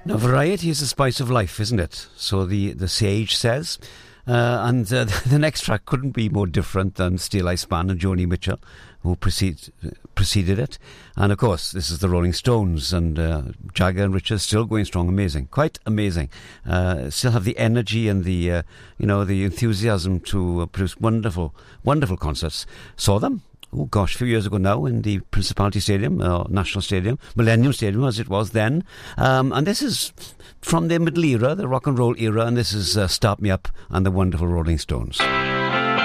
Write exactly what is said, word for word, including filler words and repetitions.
Now, variety is the spice of life, isn't it? So the, the sage says. Uh, and uh, the next track couldn't be more different than Steel Eye Span and Joni Mitchell, who precede, preceded it. And, of course, this is the Rolling Stones, and uh, Jagger and Richards still going strong. Amazing. Quite amazing. Uh, still have the energy and the, uh, you know, the enthusiasm to uh, produce wonderful, wonderful concerts. Saw them. Oh gosh, a few years ago now in the Principality Stadium, uh, National Stadium, Millennium Stadium as it was then. Um, and this is from the middle era, the rock and roll era, and this is uh, Start Me Up and the wonderful Rolling Stones.